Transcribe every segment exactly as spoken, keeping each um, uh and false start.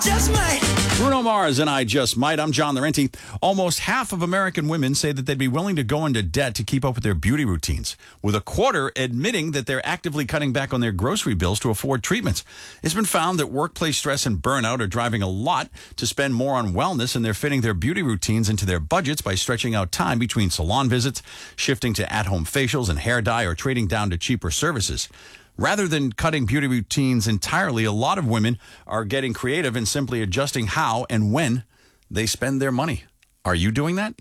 just might. Bruno Mars and I Just Might. I'm John Laurenti. Almost half of American women say that they'd be willing to go into debt to keep up with their beauty routines, with a quarter admitting that they're actively cutting back on their grocery bills to afford treatments. It's been found that workplace stress and burnout are driving a lot to spend more on wellness, and they're fitting their beauty routines into their budgets by stretching out time between salon visits, shifting to at-home facials and hair dye, or trading down to cheaper services. Rather than cutting beauty routines entirely, a lot of women are getting creative and simply adjusting how and when they spend their money. Are you doing that?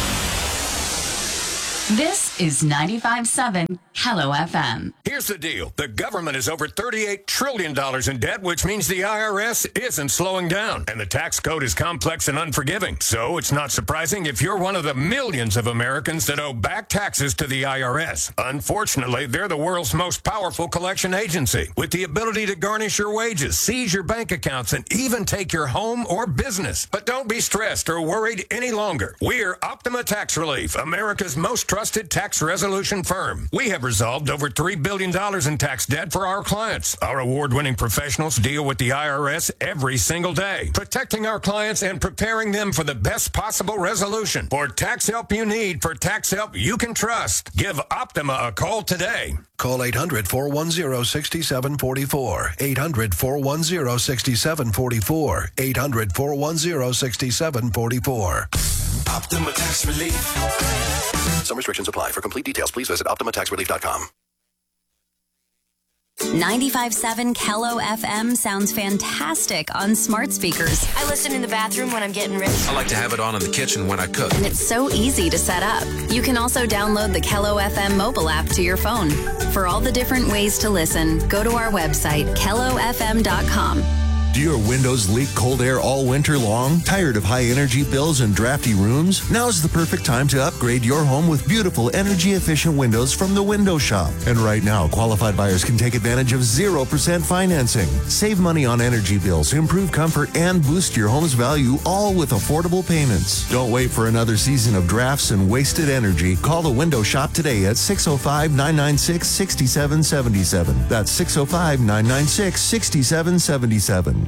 This is ninety-five point seven Hello F M. Here's the deal. The government is over thirty-eight trillion dollars in debt, which means the I R S isn't slowing down. And the tax code is complex and unforgiving. So it's not surprising if you're one of the millions of Americans that owe back taxes to the I R S. Unfortunately, they're the world's most powerful collection agency, with the ability to garnish your wages, seize your bank accounts, and even take your home or business. But don't be stressed or worried any longer. We're Optima Tax Relief, America's most trusted tax resolution firm. We have resolved over three billion dollars in tax debt for our clients. Our award-winning professionals deal with the I R S every single day, protecting our clients and preparing them for the best possible resolution. For tax help you need, for tax help you can trust, give Optima a call today. Call eight hundred, four one zero, six seven four four. eight hundred, four one zero, six seven four four. eight hundred, four one zero, six seven four four. Optima Tax Relief. Some restrictions apply. For complete details, please visit optima tax relief dot com. ninety-five point seven Kello F M sounds fantastic on smart speakers. I listen in the bathroom when I'm getting ready. I like to have it on in the kitchen when I cook. And it's so easy to set up. You can also download the Kello F M mobile app to your phone. For all the different ways to listen, go to our website, kello f m dot com. Do your windows leak cold air all winter long? Tired of high energy bills and drafty rooms? Now's the perfect time to upgrade your home with beautiful energy efficient windows from the Window Shop. And right now, qualified buyers can take advantage of zero percent financing. Save money on energy bills, improve comfort, and boost your home's value, all with affordable payments. Don't wait for another season of drafts and wasted energy. Call the Window Shop today at six oh five, nine nine six, six seven seven seven. That's six oh five, nine nine six, six seven seven seven.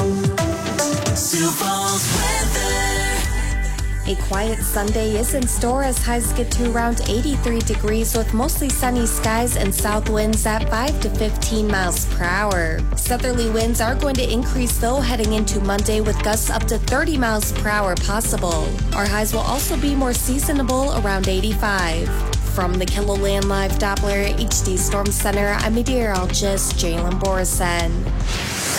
Sioux Falls weather. A quiet Sunday is in store as highs get to around eighty-three degrees with mostly sunny skies and south winds at five to fifteen miles per hour. Southerly winds are going to increase though heading into Monday with gusts up to thirty miles per hour possible. Our highs will also be more seasonable around eighty-five. From the KELOLAND Live Doppler H D Storm Center, I'm meteorologist Jalen Borison.